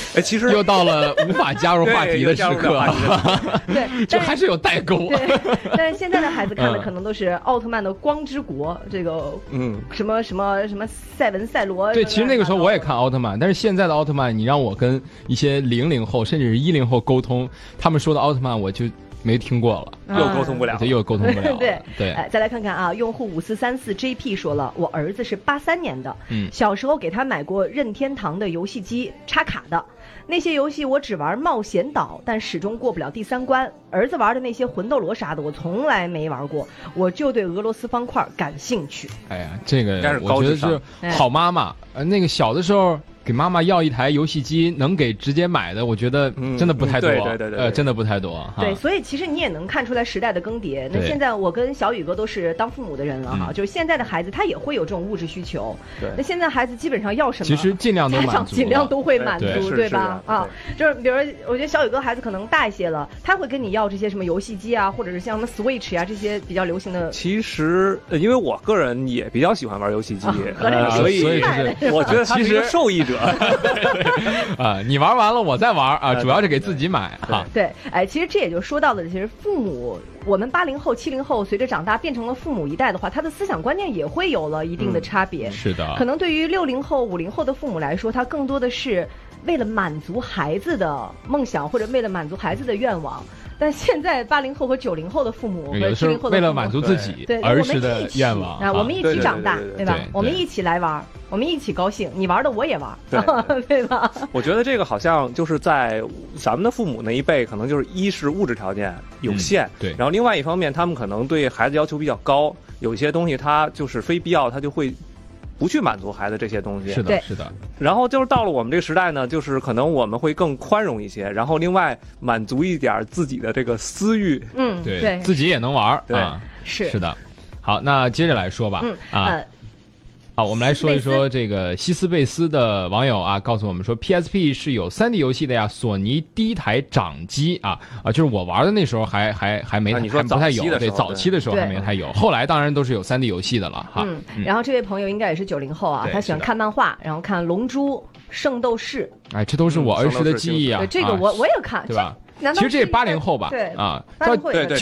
其实又到了无法加入话题的时刻， 对， 这还是有代沟。 但是现在的孩子看的可能都是奥特曼的光之国，这个什么赛文赛罗。 对，其实那个时候我也看奥特曼，但是现在的奥特曼，你让我跟一些00后甚至是10后沟通，他们说的奥特曼我就没听过了， 又沟通不了， 又沟通不了。 对，再来看看啊，用户5434JP 说了，我儿子是83年的，小时候给他买过任天堂的游戏机插卡的，那些游戏我只玩冒险岛，但始终过不了第3关。儿子玩的那些魂斗罗啥的，我从来没玩过，我就对俄罗斯方块感兴趣。 哎呀，这个我觉得是好妈妈。那个小的时候给妈妈要一台游戏机，能给直接买的，我觉得真的不太多。 对， 真的不太多。 对，所以其实你也能看出来时代的更迭。那现在我跟小宇哥都是当父母的人了哈，就是现在的孩子他也会有这种物质需求。那现在孩子基本上要什么， 其实尽量都满足， 尽量都会满足，对吧？ 啊， 就是比如我觉得小宇哥孩子可能大一些了，他会跟你要这些什么游戏机啊，或者是像什么 Switch 啊这些比较流行的。 其实因为我个人也比较喜欢玩游戏机，所以我觉得他是一个受益者。 你玩完了我再玩啊，主要是给自己买哈。 对，其实这也就说到了，其实父母，我们80后、70后随着长大变成了父母一代的话，他的思想观念也会有了一定的差别。 是的， 可能对于60后、50后的父母来说，他更多的是为了满足孩子的梦想，或者为了满足孩子的愿望。但现在80后和90后的父母和70后的为了满足自己儿时的愿望啊，我们一起长大，对吧？我们一起来玩，我们一起高兴，你玩的我也玩，对吧？ 我觉得这个好像就是在咱们的父母那一辈，可能就是一是物质条件有限， 对， 然后另外一方面，他们可能对孩子要求比较高，有一些东西他就是非必要，他就会不去满足孩子这些东西。 是的，是的。 然后就是到了我们这个时代呢，就是可能我们会更宽容一些，然后另外满足一点自己的这个私欲。 对，自己也能玩。 对， 是的。好，那接着来说吧。好，我们来说一说这个西斯贝斯的网友啊，告诉我们说 PSP 是有3D 游戏的呀，索尼第一台掌机啊，就是我玩的那时候还没还不太有，对，早期的时候还没太有，后来当然都是有3D 游戏的了哈。 然后这位朋友应该也是90后啊，他喜欢看漫画，然后看《龙珠》《圣斗士》， 哎，这都是我儿时的记忆啊。 对，这个我也看， 对吧？其实这也80后吧， 对啊， 到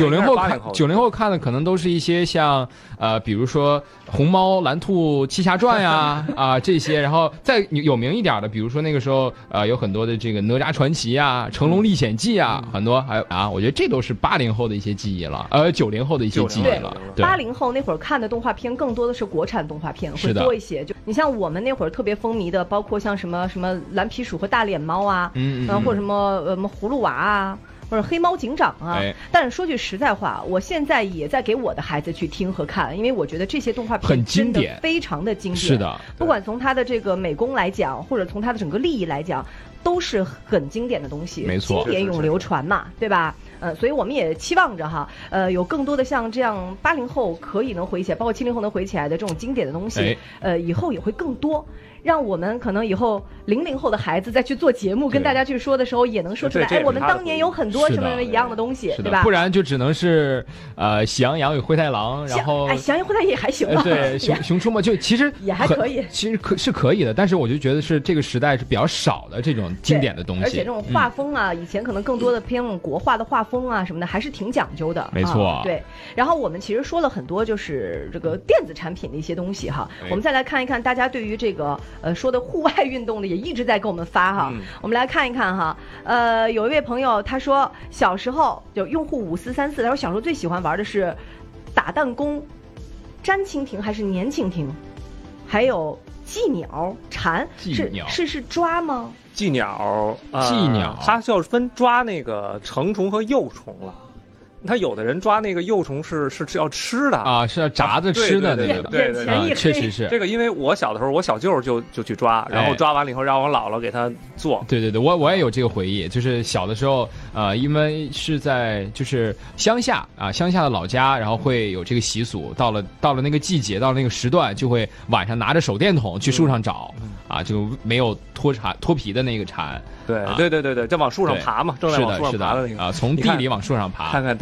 90后看的可能都是一些像比如说红猫蓝兔七侠传呀这些，然后再有名一点的，比如说那个时候有很多的这个哪吒传奇啊、成龙历险记啊，很多还有我觉得这都是80后的一些记忆了，90后的一些记忆了。 对，80后那会儿看的动画片更多的是国产动画片，会多一些。就你像我们那会儿特别风靡的，包括像什么蓝皮鼠和大脸猫啊，或者什么葫芦娃啊。或者黑猫警长啊，但是说句实在话，我现在也在给我的孩子去听和看，因为我觉得这些动画片很经典， 非常的经典。 是的， 不管从它的这个美工来讲，或者从它的整个利益来讲，都是很经典的东西。 没错， 经典永流传嘛，对吧？所以我们也期望着哈，有更多的像这样80后可以能回起来，包括70后能回起来的这种经典的东西，以后也会更多。让我们可能以后00后的孩子再去做节目跟大家去说的时候，也能说出来，我们当年有很多什么一样的东西，对吧？ 不然就只能是喜羊羊与灰太狼，然后喜羊羊灰太狼也还行吧。 对，熊出没就其实也还可以， 其实是可以的，但是我就觉得是这个时代是比较少的这种经典的东西， 而且这种画风啊，以前可能更多的偏国画的画风啊什么的，还是挺讲究的。 没错， 对。然后我们其实说了很多，就是这个电子产品的一些东西哈。我们再来看一看大家对于这个说的户外运动的也一直在给我们发哈。我们来看一看哈。有一位朋友他说小时候就用户5434，他说小时候最喜欢玩的是打弹弓、粘蜻蜓还是粘蜻蜓，还有寄鸟、蝉，是抓吗？ 寄鸟， 它就要分抓那个成虫和幼虫了。他有的人抓那个幼虫是要吃的啊， 是要炸着吃的那个， 对， 确实是这个。因为我小的时候，我小舅就去抓，然后抓完了以后让我姥姥给他做。 对，我也有这个回忆，就是小的时候，因为是在就是乡下的老家，然后会有这个习俗，到了那个季节，到了那个时段，就会晚上拿着手电筒去树上找，就没有脱皮的那个蝉。 对，就往树上爬嘛，正在往树上爬的那个从地里往树上爬， 看看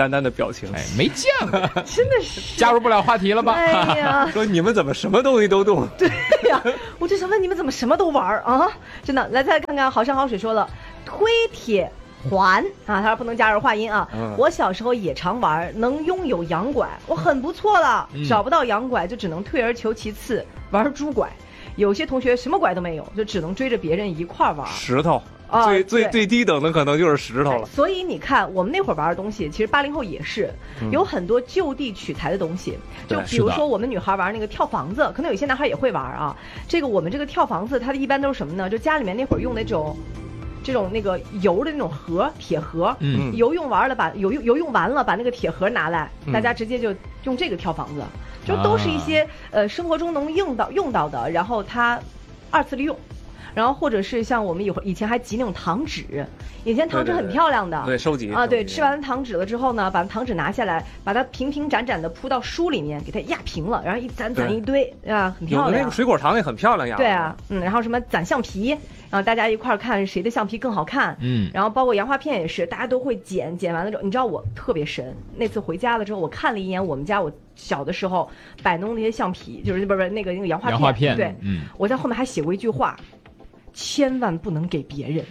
眈眈的表情。 哎，没见过， 真的是加入不了话题了吧？ 哎呀， 说你们怎么什么东西都动？ 对呀，我就想问你们怎么什么都玩啊？真的，来再看看好山好水说了，推铁环啊，他说不能加入话音啊。我小时候也常玩，能拥有洋拐，我很不错了。找不到洋拐就只能退而求其次，玩猪拐。有些同学什么拐都没有，就只能追着别人一块玩。 石头，最低等的可能就是石头了。 所以你看，我们那会儿玩的东西，其实80后也是有很多就地取材的东西。就比如说我们女孩玩那个跳房子，可能有些男孩也会玩啊。这个我们这个跳房子，它的一般都是什么呢？就家里面那会儿用那种。这种那个油的那种盒，铁盒，油用完了把油用完了，把那个铁盒拿来，大家直接就用这个跳房子，就都是一些生活中能用到的，然后它2次利用。然后或者是像我们以前还集那种糖纸，以前糖纸很漂亮的， 对，收集啊，对，吃完糖纸了之后呢，把糖纸拿下来，把它平平展展的铺到书里面，给它压平了，然后一攒一堆啊，很漂亮。 有那个水果糖也很漂亮呀。 对啊，然后什么攒橡皮，然后大家一块儿看谁的橡皮更好看，然后包括洋画片也是，大家都会剪完了之后，你知道我特别神，那次回家了之后，我看了一眼我们家我小的时候摆弄那些橡皮，就是不是那个洋画片，对，我在后面还写过一句话。千万不能给别人。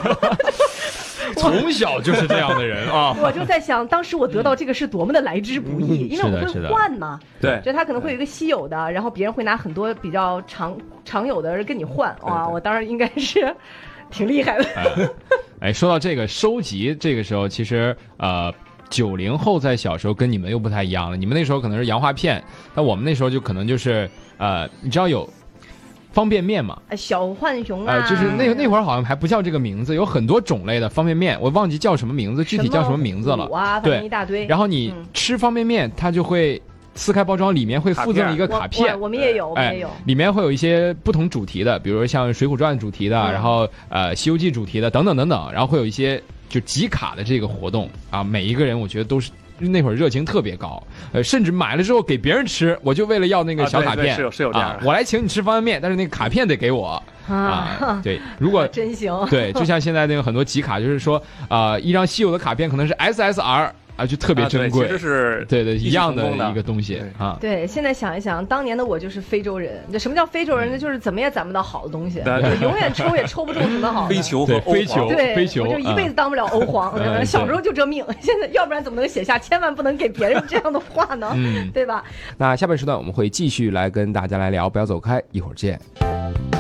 从小就是这样的人啊！ 我就在想，当时我得到这个是多么的来之不易，因为我会换嘛。 对， 就他可能会有一个稀有的，然后别人会拿很多比较常有的跟你换。哇，我当然应该是挺厉害的。 哎，说到这个收集，这个时候其实90后在小时候跟你们又不太一样了。你们那时候可能是洋画片，但我们那时候就可能就是你知道有。方便面嘛， 小浣熊啊， 就是那会儿好像还不叫这个名字，有很多种类的方便面，我忘记叫什么名字，具体叫什么名字了。 对，一大堆。 然后你吃方便面，它就会撕开包装，里面会附赠一个卡片。 我们也有， 里面会有一些不同主题的，比如像《水浒传》主题的，然后《西游记》主题的等等等等，然后会有一些就集卡的这个活动啊，每一个人我觉得都是。那会儿热情特别高，甚至买了之后给别人吃，我就为了要那个小卡片， 是有这样我来请你吃方便面，但是那个卡片得给我对，如果真行， 对，就像现在那个很多集卡，就是说一张稀有的卡片可能是 SSR。就特别珍贵， 其实是对一样的一个东西啊。 对，现在想一想，当年的我就是非洲人。这什么叫非洲人呢？就是怎么也攒不到好的东西，永远抽也抽不中什么好的。 飞球和欧皇， 对，我就一辈子当不了欧皇。小时候就这命，现在要不然怎么能写下千万不能给别人这样的话呢？对吧？ 那下半时段我们会继续来跟大家来聊，不要走开，一会儿见。